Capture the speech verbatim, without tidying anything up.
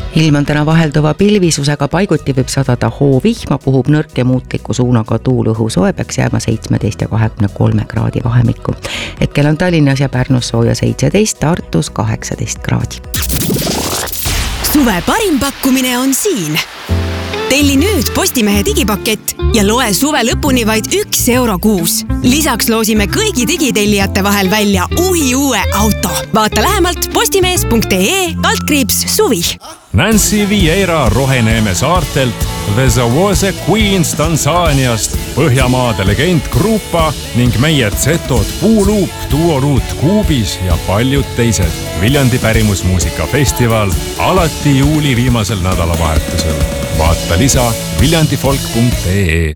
Ilm on täna vahelduva pilvisusega, paiguti võib sadada hoovihma, puhub nõrk ja muutliku suunaga tuul, õhu soe peaks jääma seitsmeteist ja kahekümne kolme kraadi vahemikku. Hetkel on Tallinnas ja Pärnus sooja seitseteist, Tartus kaheksateist kraadi. Suve parim pakkumine on siin. Telli nüüd Postimehe digipakett ja loe suve lõpuni vaid üks euro kuus. Lisaks loosime kõigi digitellijate vahel välja uhi uue auto. Vaata lähemalt postimees punkt ee kaldkriips suvi. Nancy Vieira Roheneeme saartelt, The Zawose Queens Tansaaniast, Põhjamaade legend Grupa ning meie Zetod Puuluup, Duoruut Kuubis ja paljud teised. Viljandi pärimusmuusikafestival alati juuli viimasel nädalavahetusel. Vaata lisa viljandifolk punkt ee.